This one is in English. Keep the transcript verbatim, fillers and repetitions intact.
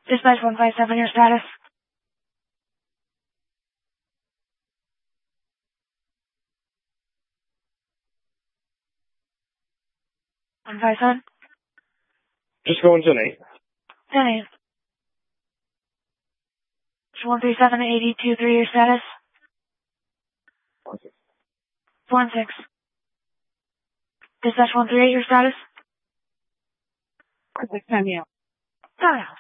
Dispatch one five seven, your status. one five seven. Just going ten eight. ten eight. one three seven, eight two three, your status. one six. one six. Dispatch one three eight, your status. one six ten, yeah. Oh, yeah.